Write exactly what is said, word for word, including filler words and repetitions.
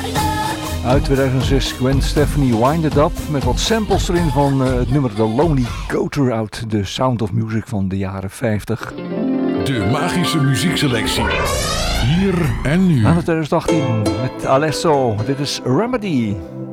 Uit tweeduizend zes Gwen Stefani Wind It Up met wat samples erin van uh, het nummer The Lonely Goater uit The Sound of Music van de jaren vijftig. De magische muziekselectie. Hier en nu. Aan het twintig achttien met Alesso. Dit is Remedy.